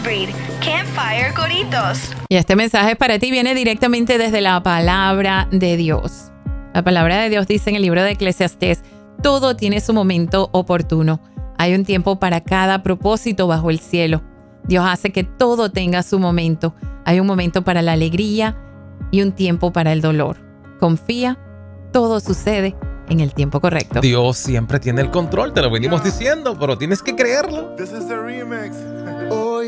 Breed, Campfire Coritos. Y este mensaje para ti viene directamente desde la palabra de Dios. La palabra de Dios dice en el libro de Eclesiastés, todo tiene su momento oportuno. Hay un tiempo para cada propósito bajo el cielo. Dios hace que todo tenga su momento. Hay un momento para la alegría y un tiempo para el dolor. Confía, todo sucede en el tiempo correcto. Dios siempre tiene el control, te lo venimos diciendo, pero tienes que creerlo. This is the remix.